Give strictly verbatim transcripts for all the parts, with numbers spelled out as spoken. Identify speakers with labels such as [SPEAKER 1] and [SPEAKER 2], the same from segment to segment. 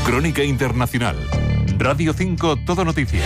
[SPEAKER 1] Crónica Internacional. Radio cinco Todo Noticias.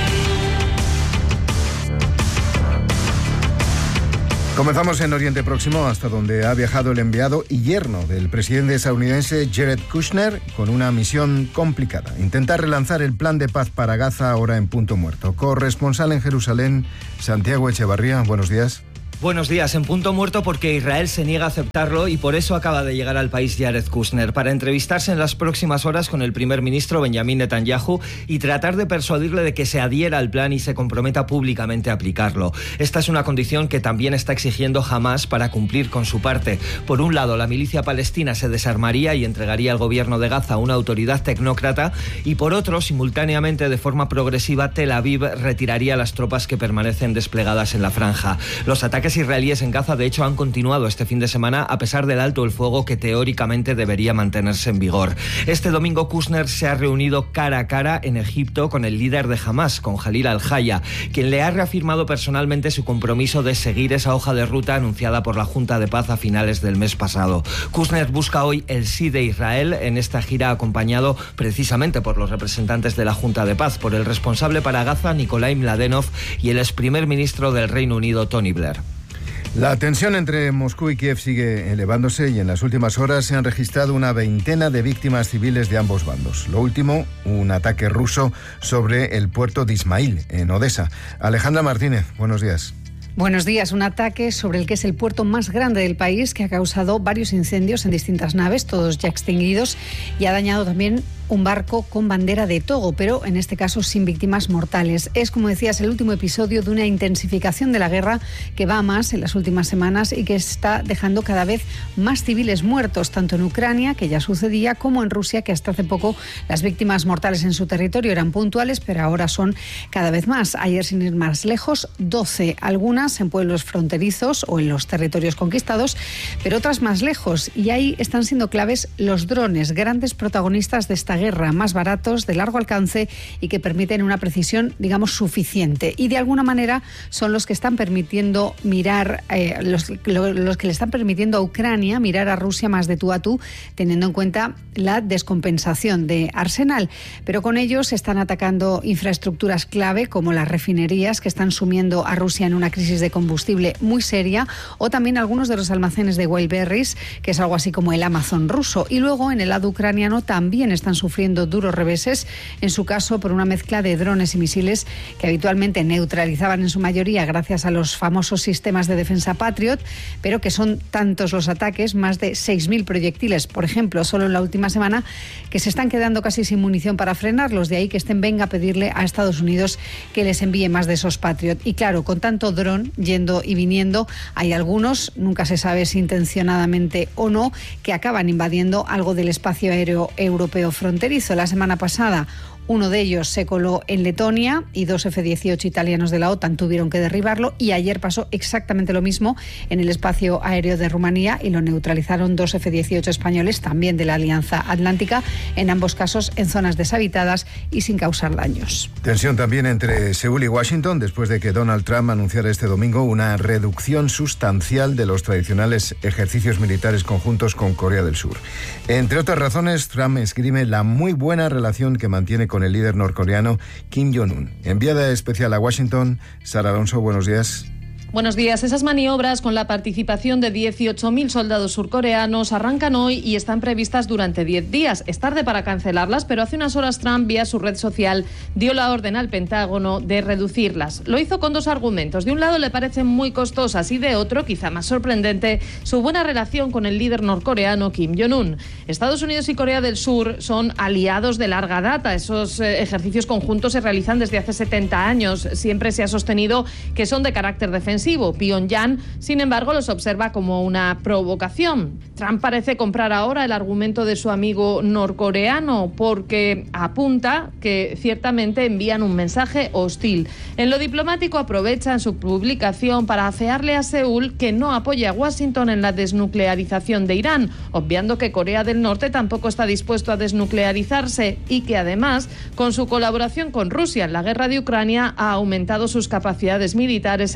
[SPEAKER 2] Comenzamos en Oriente Próximo, hasta donde ha viajado el enviado y yerno del presidente estadounidense Jared Kushner con una misión complicada: intentar relanzar el plan de paz para Gaza ahora en punto muerto. Corresponsal en Jerusalén, Santiago Echevarría, buenos días.
[SPEAKER 3] Buenos días, en punto muerto porque Israel se niega a aceptarlo y por eso acaba de llegar al país Jared Kushner, para entrevistarse en las próximas horas con el primer ministro Benjamin Netanyahu y tratar de persuadirle de que se adhiera al plan y se comprometa públicamente a aplicarlo. Esta es una condición que también está exigiendo Hamás para cumplir con su parte. Por un lado, la milicia palestina se desarmaría y entregaría al gobierno de Gaza una autoridad tecnócrata, y por otro, simultáneamente, de forma progresiva, Tel Aviv retiraría las tropas que permanecen desplegadas en la franja. Los ataques israelíes en Gaza, de hecho, han continuado este fin de semana a pesar del alto el fuego que teóricamente debería mantenerse en vigor. Este domingo Kushner se ha reunido cara a cara en Egipto con el líder de Hamás, con Jalil al-Haya, quien le ha reafirmado personalmente su compromiso de seguir esa hoja de ruta anunciada por la Junta de Paz a finales del mes pasado. Kushner busca hoy el sí de Israel en esta gira, acompañado precisamente por los representantes de la Junta de Paz, por el responsable para Gaza, Nikolai Mladenov, y el ex primer ministro del Reino Unido, Tony Blair.
[SPEAKER 2] La tensión entre Moscú y Kiev sigue elevándose y en las últimas horas se han registrado una veintena de víctimas civiles de ambos bandos. Lo último, un ataque ruso sobre el puerto de Ismail, en Odessa. Alejandra Martínez, buenos días.
[SPEAKER 4] Buenos días. Un ataque sobre el que es el puerto más grande del país, que ha causado varios incendios en distintas naves, todos ya extinguidos, y ha dañado también un barco con bandera de Togo, pero en este caso sin víctimas mortales. Es, como decías, el último episodio de una intensificación de la guerra que va a más en las últimas semanas y que está dejando cada vez más civiles muertos, tanto en Ucrania, que ya sucedía, como en Rusia, que hasta hace poco las víctimas mortales en su territorio eran puntuales, pero ahora son cada vez más. Ayer, sin ir más lejos, doce, algunas en pueblos fronterizos o en los territorios conquistados, pero otras más lejos. Y ahí están siendo claves los drones, grandes protagonistas de esta guerra, más baratos, de largo alcance y que permiten una precisión, digamos, suficiente. Y de alguna manera son los que están permitiendo mirar, eh, los, lo, los que le están permitiendo a Ucrania mirar a Rusia más de tú a tú, teniendo en cuenta la descompensación de arsenal. Pero con ellos están atacando infraestructuras clave como las refinerías, que están sumiendo a Rusia en una crisis de combustible muy seria, o también algunos de los almacenes de Wildberries, que es algo así como el Amazon ruso. Y luego en el lado ucraniano también están sufriendo duros reveses, en su caso por una mezcla de drones y misiles que habitualmente neutralizaban en su mayoría gracias a los famosos sistemas de defensa Patriot, pero que son tantos los ataques, más de seis mil proyectiles, por ejemplo, solo en la última semana, que se están quedando casi sin munición para frenarlos. De ahí que estén venga a pedirle a Estados Unidos que les envíe más de esos Patriot. Y claro, con tanto dron yendo y viniendo, hay algunos, nunca se sabe si intencionadamente o no, que acaban invadiendo algo del espacio aéreo europeo fronterizo. La semana pasada uno de ellos se coló en Letonia y dos efe dieciocho italianos de la OTAN tuvieron que derribarlo, y ayer pasó exactamente lo mismo en el espacio aéreo de Rumanía y lo neutralizaron dos efe dieciocho españoles, también de la Alianza Atlántica, en ambos casos en zonas deshabitadas y sin causar daños.
[SPEAKER 2] Tensión también entre Seúl y Washington después de que Donald Trump anunciara este domingo una reducción sustancial de los tradicionales ejercicios militares conjuntos con Corea del Sur. Entre otras razones, Trump esgrime la muy buena relación que mantiene con con el líder norcoreano Kim Jong-un. Enviada especial a Washington, Sara Alonso, buenos días.
[SPEAKER 5] Buenos días. Esas maniobras, con la participación de dieciocho mil soldados surcoreanos, arrancan hoy y están previstas durante diez días. Es tarde para cancelarlas, pero hace unas horas Trump, vía su red social, dio la orden al Pentágono de reducirlas. Lo hizo con dos argumentos. De un lado, le parecen muy costosas, y de otro, quizá más sorprendente, su buena relación con el líder norcoreano Kim Jong-un. Estados Unidos y Corea del Sur son aliados de larga data. Esos eh, ejercicios conjuntos se realizan desde hace setenta años. Siempre se ha sostenido que son de carácter defensivo. Pyongyang, sin embargo, los observa como una provocación. Trump parece comprar ahora el argumento de su amigo norcoreano, porque apunta que ciertamente envían un mensaje hostil. En lo diplomático, aprovechan su publicación para afearle a Seúl que no apoya a Washington en la desnuclearización de Irán, obviando que Corea del Norte tampoco está dispuesto a desnuclearizarse y que además, con su colaboración con Rusia en la guerra de Ucrania, ha aumentado sus capacidades militares en el campo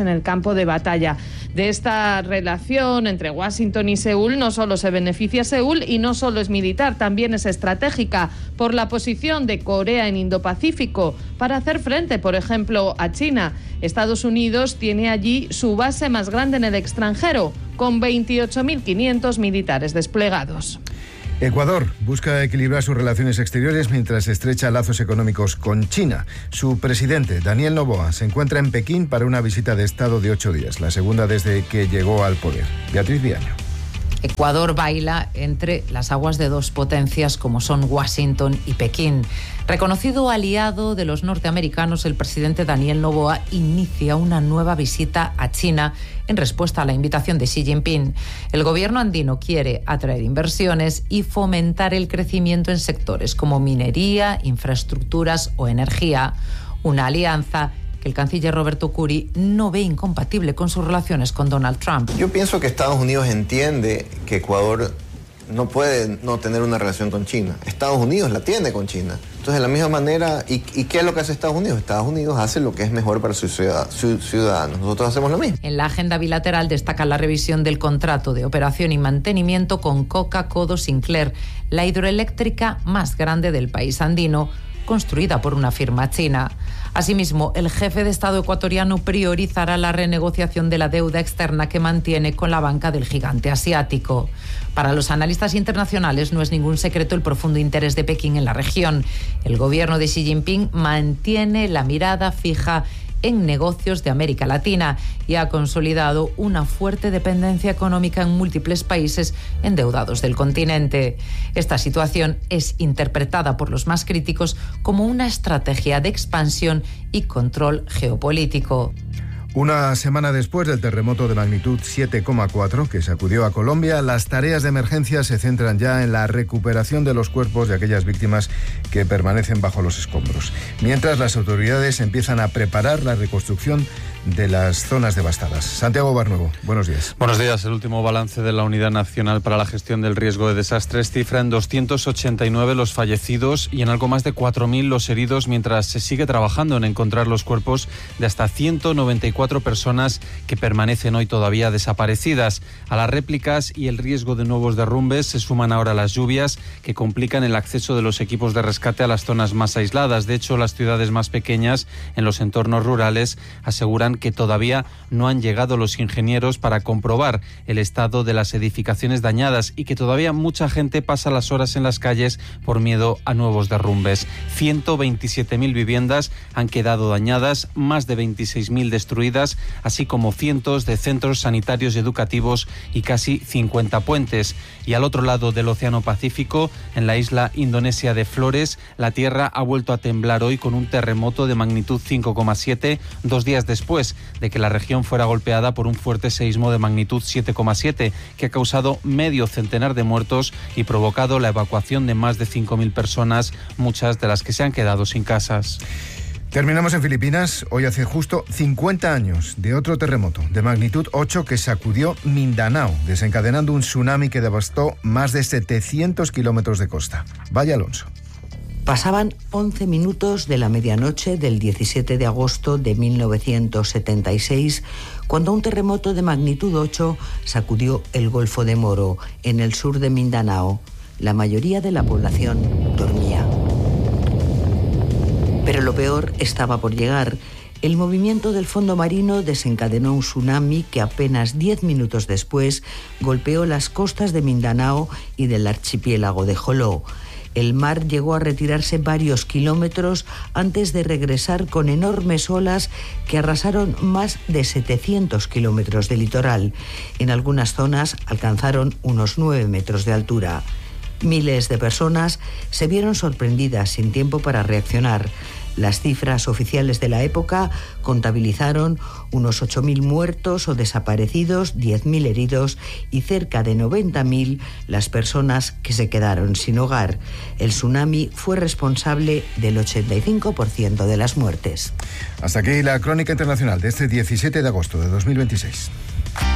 [SPEAKER 5] campo de batalla. De esta relación entre Washington y Seúl no solo se beneficia Seúl y no solo es militar, también es estratégica por la posición de Corea en Indo-Pacífico para hacer frente, por ejemplo, a China. Estados Unidos tiene allí su base más grande en el extranjero, con veintiocho mil quinientos militares desplegados.
[SPEAKER 2] Ecuador busca equilibrar sus relaciones exteriores mientras estrecha lazos económicos con China. Su presidente, Daniel Noboa, se encuentra en Pekín para una visita de Estado de ocho días, la segunda desde que llegó al poder. Beatriz Viaño.
[SPEAKER 6] Ecuador baila entre las aguas de dos potencias como son Washington y Pekín. Reconocido aliado de los norteamericanos, el presidente Daniel Noboa inicia una nueva visita a China en respuesta a la invitación de Xi Jinping. El gobierno andino quiere atraer inversiones y fomentar el crecimiento en sectores como minería, infraestructuras o energía. Una alianza que el canciller Roberto Curi no ve incompatible con sus relaciones con Donald Trump.
[SPEAKER 7] Yo pienso que Estados Unidos entiende que Ecuador no puede no tener una relación con China. Estados Unidos la tiene con China. Entonces, de la misma manera, ¿y, y qué es lo que hace Estados Unidos? Estados Unidos hace lo que es mejor para sus ciudadanos. Nosotros hacemos lo mismo.
[SPEAKER 6] En la agenda bilateral destaca la revisión del contrato de operación y mantenimiento con Coca-Codo Sinclair, la hidroeléctrica más grande del país andino, construida por una firma china. Asimismo, el jefe de Estado ecuatoriano priorizará la renegociación de la deuda externa que mantiene con la banca del gigante asiático. Para los analistas internacionales no es ningún secreto el profundo interés de Pekín en la región. El gobierno de Xi Jinping mantiene la mirada fija en negocios de América Latina y ha consolidado una fuerte dependencia económica en múltiples países endeudados del continente. Esta situación es interpretada por los más críticos como una estrategia de expansión y control geopolítico.
[SPEAKER 2] Una semana después del terremoto de magnitud siete coma cuatro que sacudió a Colombia, las tareas de emergencia se centran ya en la recuperación de los cuerpos de aquellas víctimas que permanecen bajo los escombros, mientras las autoridades empiezan a preparar la reconstrucción de las zonas devastadas. Santiago Barnuevo, buenos días.
[SPEAKER 8] Buenos días. El último balance de la Unidad Nacional para la Gestión del Riesgo de Desastres cifra en doscientos ochenta y nueve los fallecidos y en algo más de cuatro mil los heridos, mientras se sigue trabajando en encontrar los cuerpos de hasta ciento noventa y cuatro personas que permanecen hoy todavía desaparecidas. A las réplicas y el riesgo de nuevos derrumbes se suman ahora las lluvias que complican el acceso de los equipos de rescate a las zonas más aisladas. De hecho, las ciudades más pequeñas en los entornos rurales aseguran que todavía no han llegado los ingenieros para comprobar el estado de las edificaciones dañadas y que todavía mucha gente pasa las horas en las calles por miedo a nuevos derrumbes. ciento veintisiete mil viviendas han quedado dañadas, más de veintiséis mil destruidas, así como cientos de centros sanitarios y educativos y casi cincuenta puentes. Y al otro lado del Océano Pacífico, en la isla indonesia de Flores, la tierra ha vuelto a temblar hoy con un terremoto de magnitud cinco coma siete, dos días después de que la región fuera golpeada por un fuerte seísmo de magnitud siete coma siete, que ha causado medio centenar de muertos y provocado la evacuación de más de cinco mil personas, muchas de las que se han quedado sin casas.
[SPEAKER 2] Terminamos en Filipinas. Hoy hace justo cincuenta años de otro terremoto de magnitud ocho que sacudió Mindanao, desencadenando un tsunami que devastó más de setecientos kilómetros de costa. Vaya Alonso.
[SPEAKER 9] Pasaban once minutos de la medianoche del diecisiete de agosto de mil novecientos setenta y seis, cuando un terremoto de magnitud ocho sacudió el Golfo de Moro, en el sur de Mindanao. La mayoría de la población dormía. Pero lo peor estaba por llegar. El movimiento del fondo marino desencadenó un tsunami que apenas diez minutos después golpeó las costas de Mindanao y del archipiélago de Joló. El mar llegó a retirarse varios kilómetros antes de regresar con enormes olas que arrasaron más de setecientos kilómetros de litoral. En algunas zonas alcanzaron unos nueve metros de altura. Miles de personas se vieron sorprendidas sin tiempo para reaccionar. Las cifras oficiales de la época contabilizaron unos ocho mil muertos o desaparecidos, diez mil heridos y cerca de noventa mil las personas que se quedaron sin hogar. El tsunami fue responsable del ochenta y cinco por ciento de las muertes.
[SPEAKER 2] Hasta aquí la crónica internacional de este diecisiete de agosto de dos mil veintiséis.